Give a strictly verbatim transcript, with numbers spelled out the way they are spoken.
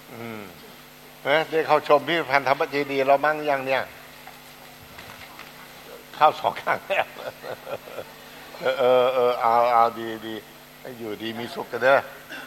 อืมเอ๊ะได้เข้าชมพิพิธภัณฑ์ธรรมเจดีย์เรามั้งยังเนี่ยเข้าสองครั้งแล้วเออเออเออเอาเอาดีดีให้อยู่ดีมีสุขกันเด้อ